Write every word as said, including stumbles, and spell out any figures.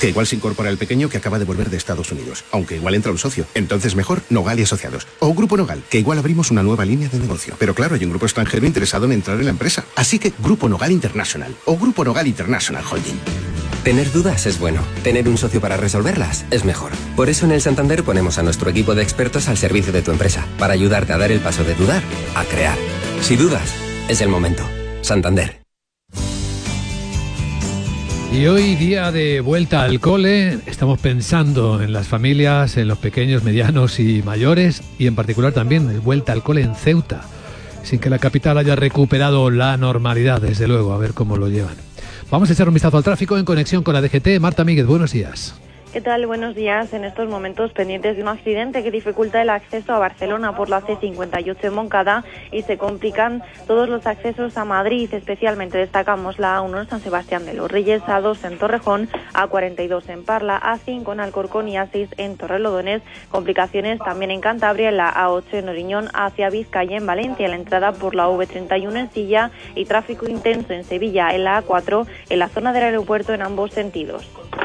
Que igual se incorpora el pequeño que acaba de volver de Estados Unidos, aunque igual entra un socio. Entonces mejor Nogal y Asociados. O Grupo Nogal, que igual abrimos una nueva línea de negocio. Pero claro, hay un grupo extranjero interesado en entrar en la empresa. Así que Grupo Nogal International o Grupo Nogal International Holding. Tener dudas es bueno. Tener un socio para resolverlas es mejor. Por eso en el Santander ponemos a nuestro equipo de expertos al servicio de tu empresa, para ayudarte a dar el paso de dudar a crear. Si dudas, es el momento. Santander. Y hoy, día de vuelta al cole, estamos pensando en las familias, en los pequeños, medianos y mayores, y en particular también de vuelta al cole en Ceuta, sin que la capital haya recuperado la normalidad, desde luego, a ver cómo lo llevan. Vamos a echar un vistazo al tráfico en conexión con la D G T. Marta Míguez, buenos días. ¿Qué tal? Buenos días. En estos momentos pendientes de un accidente que dificulta el acceso a Barcelona por la C cincuenta y ocho en Moncada y se complican todos los accesos a Madrid. Especialmente destacamos la A uno en San Sebastián de los Reyes, A dos en Torrejón, A cuarenta y dos en Parla, A cinco en Alcorcón y A seis en Torrelodones. Complicaciones también en Cantabria, en la A ocho en Oriñón hacia Vizcaya, en Valencia, la entrada por la V treinta y uno en Silla y tráfico intenso en Sevilla, en la A cuatro, en la zona del aeropuerto en ambos sentidos.